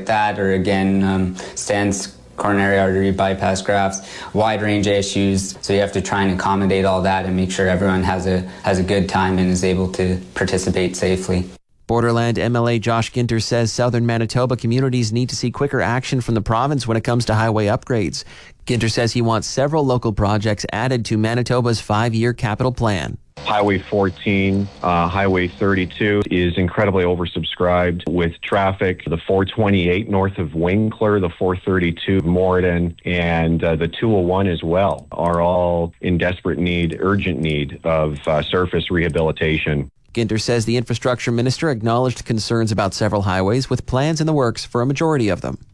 like that, or again, stents, coronary artery bypass grafts, wide range of issues. So you have to try and accommodate all that and make sure everyone has a good time and is able to participate safely. Borderland MLA Josh Ginter says southern Manitoba communities need to see quicker action from the province when it comes to highway upgrades. Ginter says he wants several local projects added to Manitoba's 5-year capital plan. Highway 14, Highway 32 is incredibly oversubscribed with traffic. The 428 north of Winkler, the 432 Morden, and the 201 as well are all in desperate need, urgent need of surface rehabilitation. Ginter says the infrastructure minister acknowledged concerns about several highways with plans in the works for a majority of them.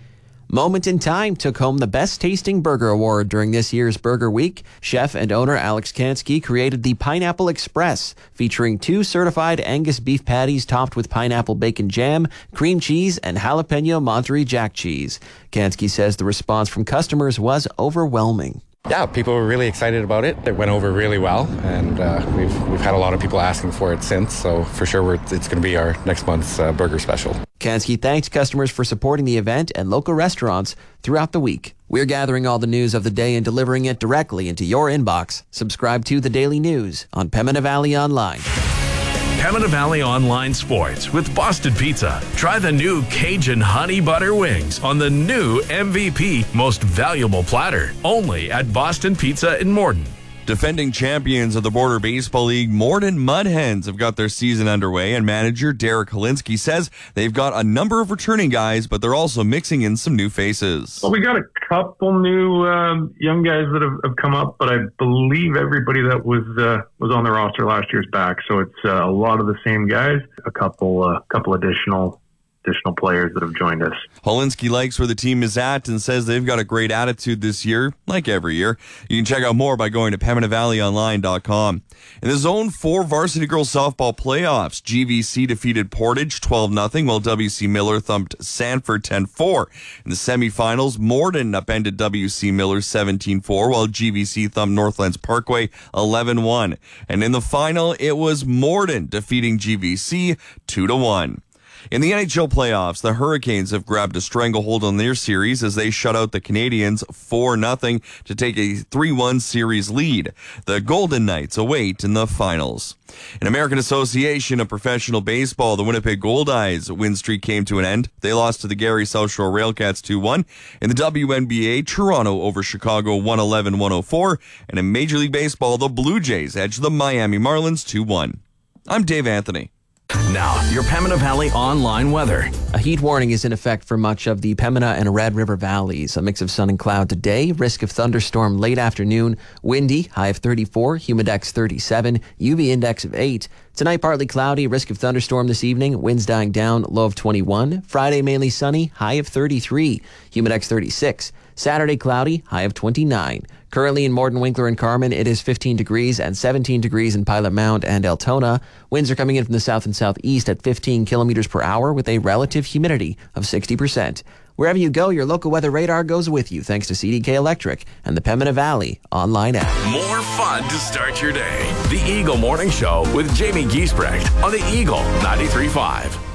Moment in Time took home the Best Tasting Burger Award during this year's Burger Week. Chef and owner Alex Kansky created the Pineapple Express, featuring 2 certified Angus beef patties topped with pineapple bacon jam, cream cheese, and jalapeno Monterey Jack cheese. Kansky says the response from customers was overwhelming. Yeah, people were really excited about it. It went over really well, and we've had a lot of people asking for it since, so for sure it's going to be our next month's burger special. Kansky thanked customers for supporting the event and local restaurants throughout the week. We're gathering all the news of the day and delivering it directly into your inbox. Subscribe to The Daily News on Pembina Valley Online. Pembina Valley Online Sports with Boston Pizza. Try the new Cajun Honey Butter Wings on the new MVP Most Valuable Platter. Only at Boston Pizza in Morden. Defending champions of the Border Baseball League, Morden Mudhens have got their season underway, and manager Derek Holinsky says they've got a number of returning guys, but they're also mixing in some new faces. Well, we got a couple new young guys that have come up, but I believe everybody that was on the roster last year's back. So it's a lot of the same guys, a couple additional players that have joined us. Holinsky likes where the team is at and says they've got a great attitude this year, like every year. You can check out more by going to PembinaValleyOnline.com. In the Zone 4 Varsity Girls Softball Playoffs, GVC defeated Portage 12-0, while WC Miller thumped Sanford 10-4. In the semifinals, Morden upended WC Miller 17-4, while GVC thumped Northlands Parkway 11-1. And in the final, it was Morden defeating GVC 2-1. In the NHL playoffs, the Hurricanes have grabbed a stranglehold on their series as they shut out the Canadiens 4-0 to take a 3-1 series lead. The Golden Knights await in the finals. In American Association of Professional Baseball, the Winnipeg Goldeyes win streak came to an end. They lost to the Gary South Shore Railcats 2-1. In the WNBA, Toronto over Chicago 111-104. And in Major League Baseball, the Blue Jays edged the Miami Marlins 2-1. I'm Dave Anthony. Now, your Pembina Valley online weather. A heat warning is in effect for much of the Pembina and Red River valleys. A mix of sun and cloud today. Risk of thunderstorm late afternoon. Windy, high of 34. Humidex 37. UV index of 8. Tonight, partly cloudy. Risk of thunderstorm this evening. Winds dying down. Low of 21. Friday, mainly sunny. High of 33. Humidex 36. Saturday, cloudy. High of 29. Currently in Morden, Winkler, and Carman, it is 15 degrees and 17 degrees in Pilot Mound and Altona. Winds are coming in from the south and southeast at 15 kilometers per hour with a relative humidity of 60%. Wherever you go, your local weather radar goes with you thanks to CDK Electric and the Pembina Valley online app. More fun to start your day. The Eagle Morning Show with Jamie Giesbrecht on the Eagle 93.5.